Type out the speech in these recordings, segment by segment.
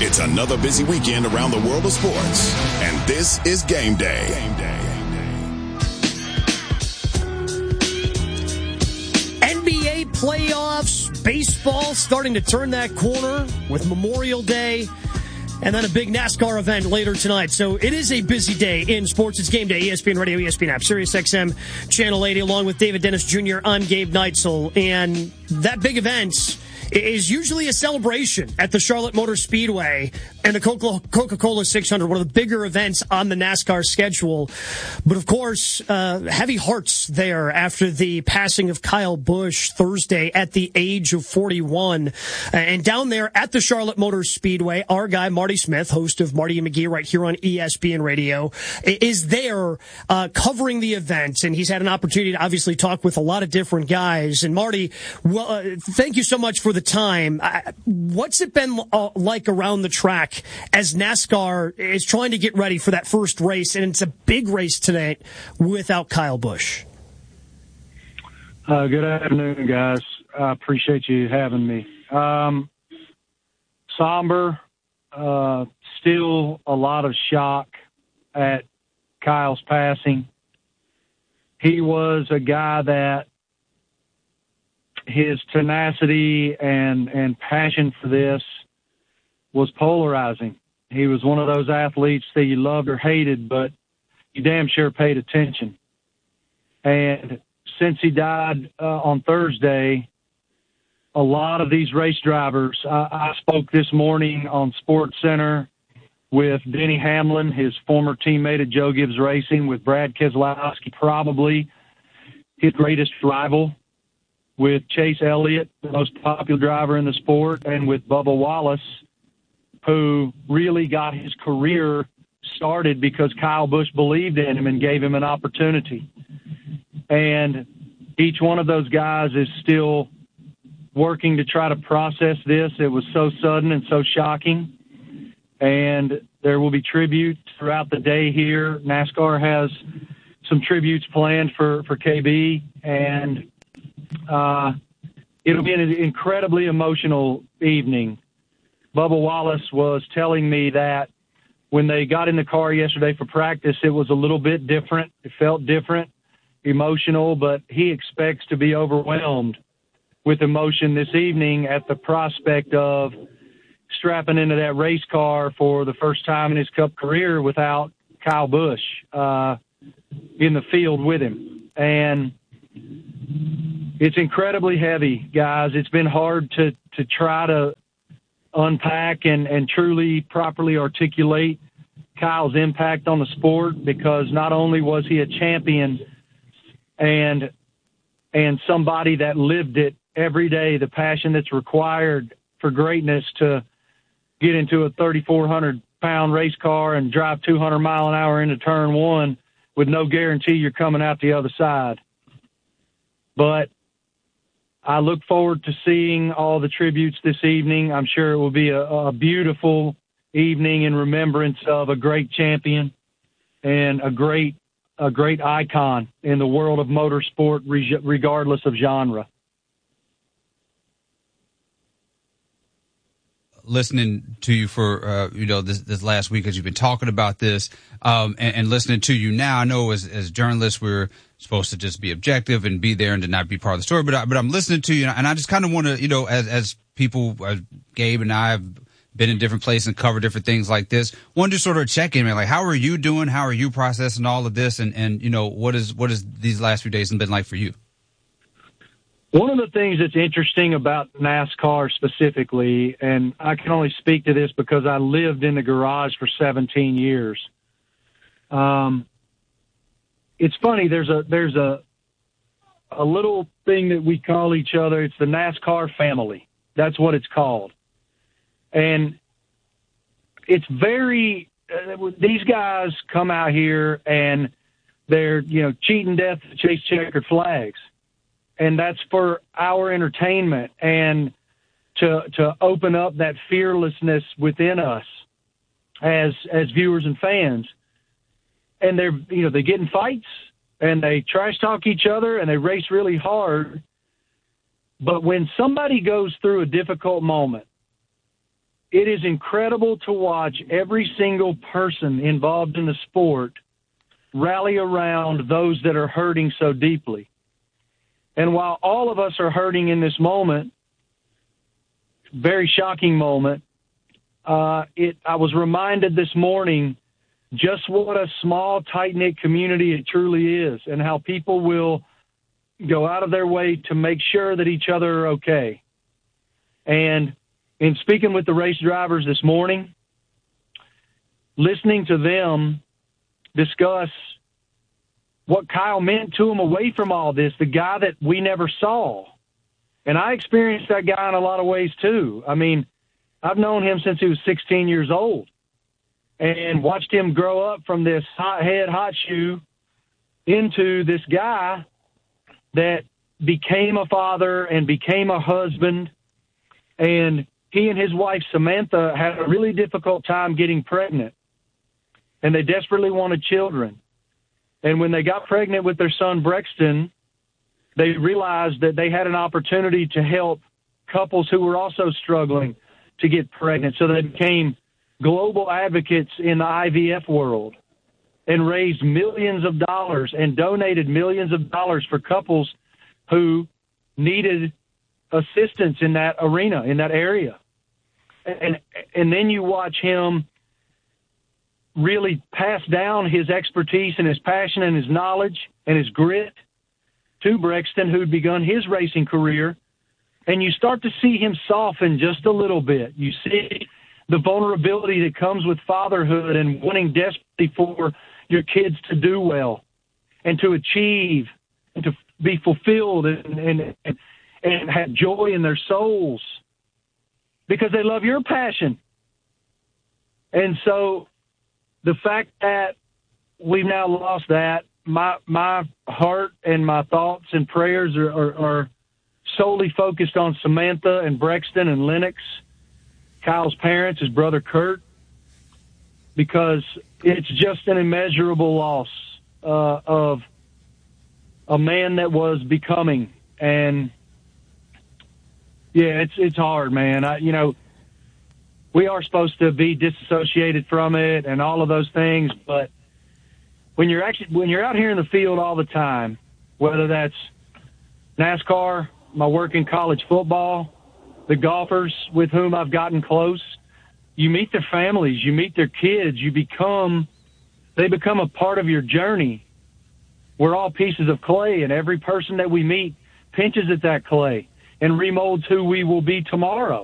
It's another busy weekend around the world of sports, and this is Game Day. NBA playoffs, baseball starting to turn that corner with Memorial Day, and then a big NASCAR event later tonight. So it is a busy day in sports. It's Game Day, ESPN Radio, ESPN app, Sirius XM, Channel 80, along with David Dennis Jr. I'm Gabe Neitzel. And that big event is usually a celebration at the Charlotte Motor Speedway and the Coca-Cola 600, one of the bigger events on the NASCAR schedule. But, of course, heavy hearts there after the passing of Kyle Busch Thursday at the age of 41. And down there at the Charlotte Motor Speedway, our guy, Marty Smith, host of Marty and McGee right here on ESPN Radio, is there covering the event. And he's had an opportunity to obviously talk with a lot of different guys. And, Marty, thank you so much for the time. What's it been like around the track as NASCAR is trying to get ready for that first race, and it's a big race today without Kyle Busch? Good afternoon, guys. I appreciate you having me. Somber, still a lot of shock at Kyle's passing. He was a guy that his tenacity and passion for this was polarizing. He was one of those athletes that you loved or hated, but you damn sure paid attention. And since he died on Thursday, a lot of these race drivers, I spoke this morning on Sports Center with Denny Hamlin, his former teammate at Joe Gibbs Racing, with Brad Keselowski, probably his greatest rival, with Chase Elliott, the most popular driver in the sport, and with Bubba Wallace, who really got his career started because Kyle Busch believed in him and gave him an opportunity. And each one of those guys is still working to try to process this. It was so sudden and so shocking. And there will be tributes throughout the day here. NASCAR has some tributes planned for KB, and it'll be an incredibly emotional evening. Bubba Wallace was telling me that when they got in the car yesterday for practice, it was a little bit different. It felt different, emotional, but he expects to be overwhelmed with emotion this evening at the prospect of strapping into that race car for the first time in his Cup career without Kyle Busch in the field with him. And it's incredibly heavy, guys. It's been hard to try to unpack and truly properly articulate Kyle's impact on the sport, because not only was he a champion and somebody that lived it every day, the passion that's required for greatness to get into a 3,400-pound race car and drive 200 mile an hour into turn one with no guarantee you're coming out the other side. But I look forward to seeing all the tributes this evening. I'm sure it will be a beautiful evening in remembrance of a great champion and a great icon in the world of motorsport, regardless of genre. Listening to you for this last week as you've been talking about this, and listening to you now, I know as journalists we're supposed to just be objective and be there and to not be part of the story, but I'm listening to you, and I just kind of want to, as people, Gabe and I have been in different places and covered different things like this, wanted to sort of check in, man, like, how are you doing? How are you processing all of this? And what is these last few days been like for you? One of the things that's interesting about NASCAR specifically, and I can only speak to this because I lived in the garage for 17 years. It's funny. There's a little thing that we call each other. It's the NASCAR family. That's what it's called. And it's very, these guys come out here and they're, cheating death to chase checkered flags. And that's for our entertainment and to open up that fearlessness within us as viewers and fans. And they get in fights and they trash talk each other and they race really hard. But when somebody goes through a difficult moment, it is incredible to watch every single person involved in the sport rally around those that are hurting so deeply. And while all of us are hurting in this moment, very shocking moment, I was reminded this morning just what a small, tight-knit community it truly is, and how people will go out of their way to make sure that each other are okay. And in speaking with the race drivers this morning, listening to them discuss what Kyle meant to them away from all this, the guy that we never saw. And I experienced that guy in a lot of ways too. I mean, I've known him since he was 16 years old and watched him grow up from this hot-head, hot shoe into this guy that became a father and became a husband. And he and his wife, Samantha, had a really difficult time getting pregnant. And they desperately wanted children. And when they got pregnant with their son, Brexton, they realized that they had an opportunity to help couples who were also struggling to get pregnant. So they became global advocates in the IVF world and raised millions of dollars and donated millions of dollars for couples who needed assistance in that arena, in that area. And then you watch him really pass down his expertise and his passion and his knowledge and his grit to Brexton, who'd begun his racing career. And you start to see him soften just a little bit. You see the vulnerability that comes with fatherhood and wanting desperately for your kids to do well and to achieve and to be fulfilled and have joy in their souls because they love your passion. And so the fact that we've now lost that, my heart and my thoughts and prayers are solely focused on Samantha and Brexton and Lennox, Kyle's parents, his brother Kurt, because it's just an immeasurable loss of a man that was becoming. And yeah, it's hard, man. We are supposed to be disassociated from it and all of those things, but when you're out here in the field all the time, whether that's NASCAR, my work in college football, the golfers with whom I've gotten close, you meet their families, you meet their kids, they become a part of your journey. We're all pieces of clay, and every person that we meet pinches at that clay and remolds who we will be tomorrow.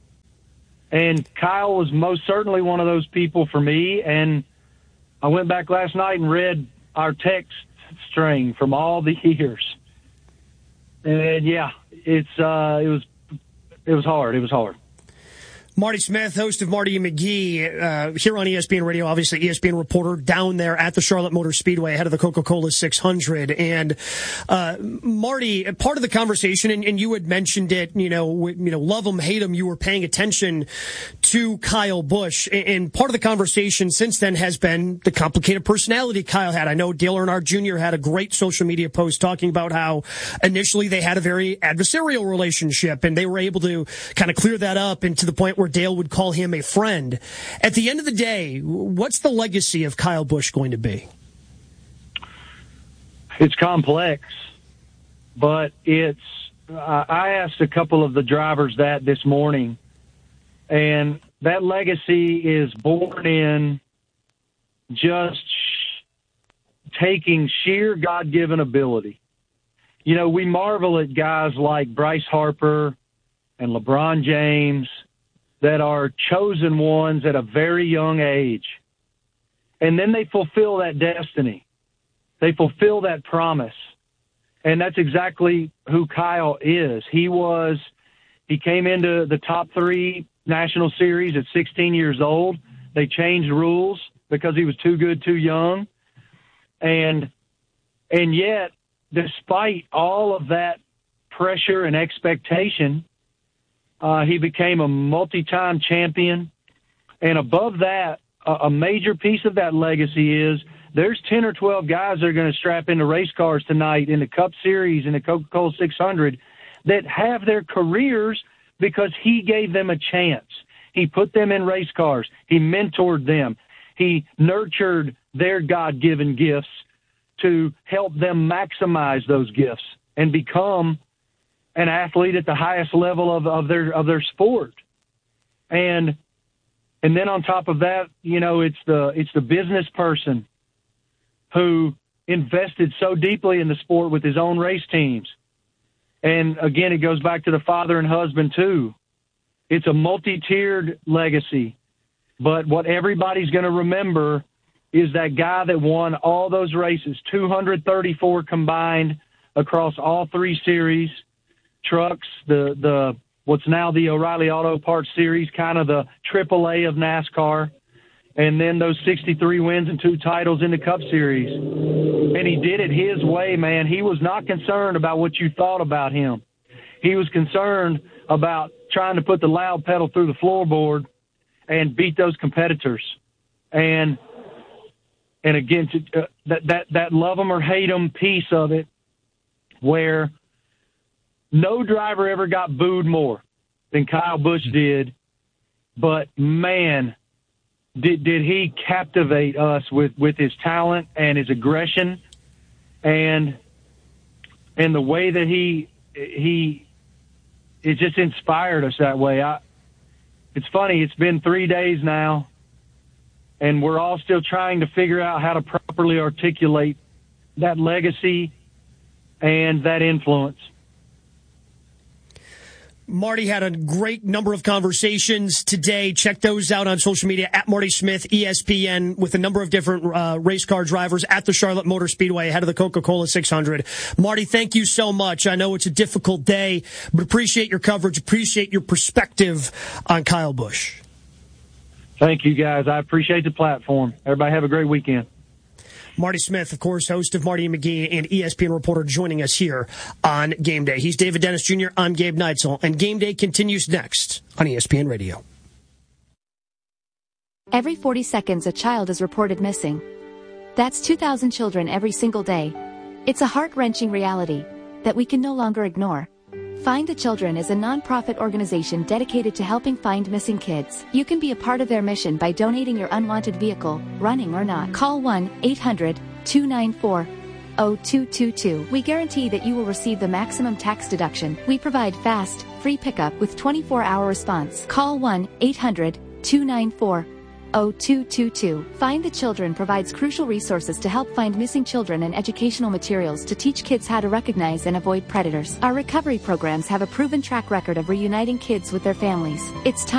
And Kyle was most certainly one of those people for me. And I went back last night and read our text string from all the years. And yeah, it was hard. It was hard. Marty Smith, host of Marty and McGee, here on ESPN Radio, obviously ESPN reporter down there at the Charlotte Motor Speedway ahead of the Coca-Cola 600. And Marty, part of the conversation, and you had mentioned it, love him, hate him, you were paying attention to Kyle Busch. And part of the conversation since then has been the complicated personality Kyle had. I know Dale Earnhardt Jr. had a great social media post talking about how initially they had a very adversarial relationship, and they were able to kind of clear that up, and to the point where Dale would call him a friend. At the end of the day, what's the legacy of Kyle Busch going to be? It's complex, but I asked a couple of the drivers that this morning, and that legacy is born in just taking sheer God-given ability. We marvel at guys like Bryce Harper and LeBron James that are chosen ones at a very young age. And then they fulfill that destiny. They fulfill that promise. And that's exactly who Kyle is. He came into the top 3 National Series at 16 years old. They changed rules because he was too good, too young. And yet, despite all of that pressure and expectation, he became a multi-time champion. And above that, a major piece of that legacy is there's 10 or 12 guys that are going to strap into race cars tonight in the Cup Series and the Coca-Cola 600 that have their careers because he gave them a chance. He put them in race cars. He mentored them. He nurtured their God-given gifts to help them maximize those gifts and become an athlete at the highest level of their sport. And then on top of that, you know, it's the business person who invested so deeply in the sport with his own race teams. And again, it goes back to the father and husband too. It's a multi-tiered legacy, but what everybody's going to remember is that guy that won all those races, 234 combined across all three series, trucks, the what's now the O'Reilly Auto Parts Series, kind of the AAA of NASCAR, and then those 63 wins and 2 titles in the Cup Series. And he did it his way, man. He was not concerned about what you thought about him. He was concerned about trying to put the loud pedal through the floorboard and beat those competitors. And again, that love them or hate them piece of it, where no driver ever got booed more than Kyle Busch did, but man, did he captivate us with his talent and his aggression and the way that it just inspired us that way. It's funny, it's been 3 days now, and we're all still trying to figure out how to properly articulate that legacy and that influence. Marty had a great number of conversations today. Check those out on social media at Marty Smith, ESPN, with a number of different race car drivers at the Charlotte Motor Speedway ahead of the Coca-Cola 600. Marty, thank you so much. I know it's a difficult day, but appreciate your coverage, appreciate your perspective on Kyle Busch. Thank you, guys. I appreciate the platform. Everybody have a great weekend. Marty Smith, of course, host of Marty and McGee and ESPN reporter, joining us here on Game Day. He's David Dennis Jr. I'm Gabe Neitzel, and Game Day continues next on ESPN Radio. Every 40 seconds, a child is reported missing. That's 2,000 children every single day. It's a heart-wrenching reality that we can no longer ignore. Find the Children is a non-profit organization dedicated to helping find missing kids. You can be a part of their mission by donating your unwanted vehicle, running or not. Call 1-800-294-0222. We guarantee that you will receive the maximum tax deduction. We provide fast, free pickup with 24-hour response. Call 1-800-294-0222. Find the Children provides crucial resources to help find missing children and educational materials to teach kids how to recognize and avoid predators. Our recovery programs have a proven track record of reuniting kids with their families. It's time